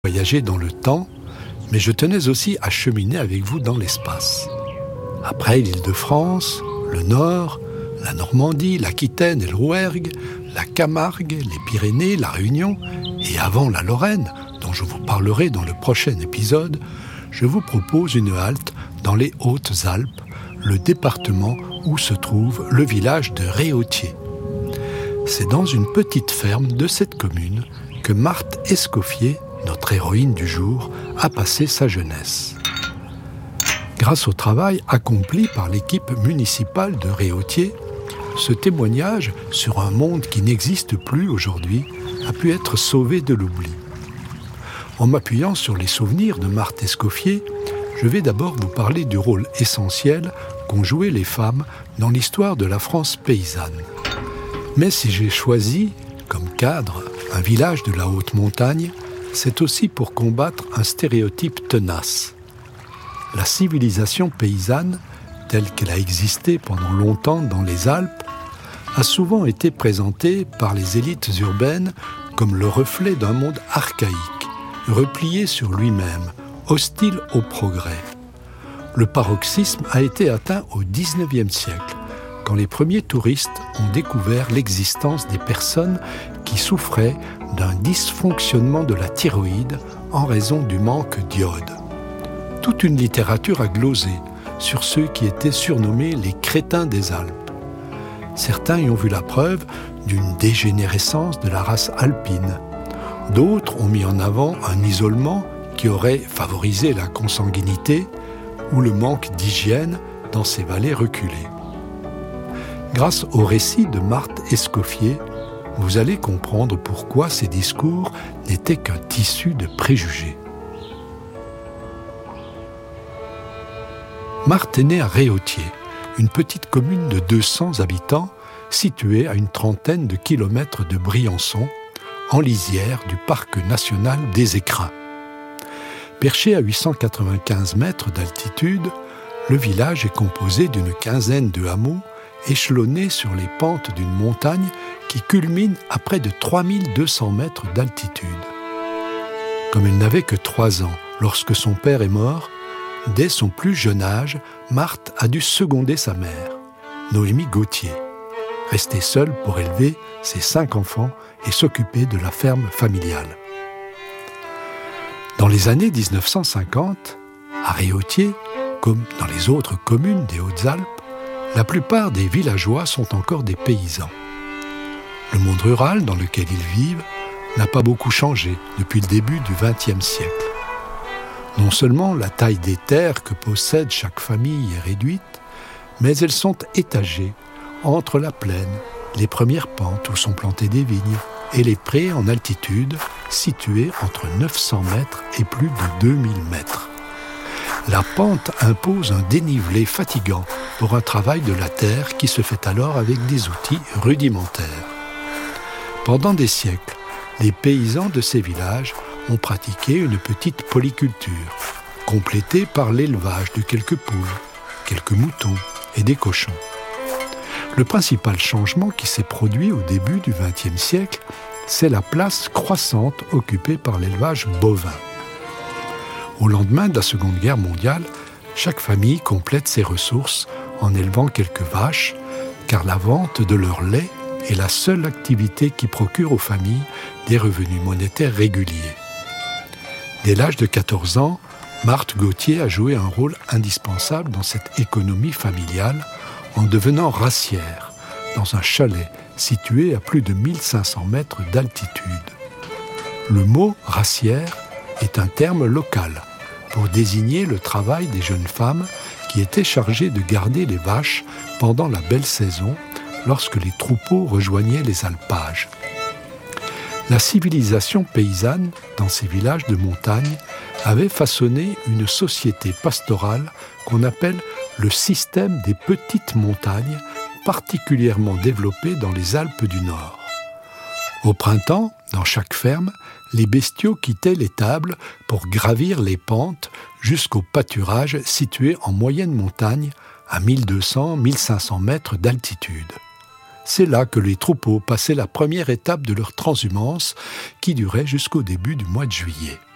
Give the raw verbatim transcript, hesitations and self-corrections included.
voyager dans le temps, mais je tenais aussi à cheminer avec vous dans l'espace. Après l'Île-de-France, le Nord, la Normandie, l'Aquitaine et le Rouergue, la Camargue, les Pyrénées, la Réunion, et avant la Lorraine, dont je vous parlerai dans le prochain épisode, je vous propose une halte dans les Hautes-Alpes, le département où se trouve le village de Réautier. C'est dans une petite ferme de cette commune que Marthe Escoffier, notre héroïne du jour, a passé sa jeunesse. Grâce au travail accompli par l'équipe municipale de Réautier, ce témoignage sur un monde qui n'existe plus aujourd'hui a pu être sauvé de l'oubli. En m'appuyant sur les souvenirs de Marthe Escoffier, je vais d'abord vous parler du rôle essentiel qu'ont joué les femmes dans l'histoire de la France paysanne. Mais si j'ai choisi, comme cadre, un village de la haute montagne, c'est aussi pour combattre un stéréotype tenace. La civilisation paysanne, telle qu'elle a existé pendant longtemps dans les Alpes, a souvent été présentée par les élites urbaines comme le reflet d'un monde archaïque, replié sur lui-même, hostile au progrès. Le paroxysme a été atteint au dix-neuvième siècle, quand les premiers touristes ont découvert l'existence des personnes qui souffraient d'un dysfonctionnement de la thyroïde en raison du manque d'iode. Toute une littérature a glosé sur ceux qui étaient surnommés les crétins des Alpes. Certains y ont vu la preuve d'une dégénérescence de la race alpine. D'autres ont mis en avant un isolement qui aurait favorisé la consanguinité ou le manque d'hygiène dans ces vallées reculées. Grâce au récit de Marthe Escoffier, vous allez comprendre pourquoi ces discours n'étaient qu'un tissu de préjugés. Marthe est née à Réautier, une petite commune de deux cents habitants située à une trentaine de kilomètres de Briançon, en lisière du parc national des Écrins. Perché à huit cent quatre-vingt-quinze mètres d'altitude, le village est composé d'une quinzaine de hameaux échelonnés sur les pentes d'une montagne qui culmine à près de trois mille deux cents mètres d'altitude. Comme elle n'avait que trois ans lorsque son père est mort, dès son plus jeune âge, Marthe a dû seconder sa mère, Noémie Gauthier, restée seule pour élever ses cinq enfants et s'occuper de la ferme familiale. Dans les années dix-neuf cent cinquante, à Réautier, comme dans les autres communes des Hautes-Alpes, la plupart des villageois sont encore des paysans. Le monde rural dans lequel ils vivent n'a pas beaucoup changé depuis le début du vingtième siècle. Non seulement la taille des terres que possède chaque famille est réduite, mais elles sont étagées entre la plaine, les premières pentes où sont plantées des vignes, et les prés en altitude situés entre neuf cents mètres et plus de deux mille mètres. La pente impose un dénivelé fatigant pour un travail de la terre qui se fait alors avec des outils rudimentaires. Pendant des siècles, les paysans de ces villages ont pratiqué une petite polyculture, complétée par l'élevage de quelques poules, quelques moutons et des cochons. Le principal changement qui s'est produit au début du vingtième siècle, c'est la place croissante occupée par l'élevage bovin. Au lendemain de la Seconde Guerre mondiale, chaque famille complète ses ressources en élevant quelques vaches, car la vente de leur lait est la seule activité qui procure aux familles des revenus monétaires réguliers. Dès l'âge de quatorze ans, Marthe Gauthier a joué un rôle indispensable dans cette économie familiale en devenant racière dans un chalet situé à plus de mille cinq cents mètres d'altitude. Le mot « racière » est un terme local pour désigner le travail des jeunes femmes qui étaient chargées de garder les vaches pendant la belle saison lorsque les troupeaux rejoignaient les alpages. La civilisation paysanne, dans ces villages de montagne, avait façonné une société pastorale qu'on appelle le système des petites montagnes, particulièrement développé dans les Alpes du Nord. Au printemps, dans chaque ferme, les bestiaux quittaient l'étable pour gravir les pentes jusqu'au pâturage situé en moyenne montagne à mille deux cents à mille cinq cents mètres d'altitude. C'est là que les troupeaux passaient la première étape de leur transhumance qui durait jusqu'au début du mois de juillet.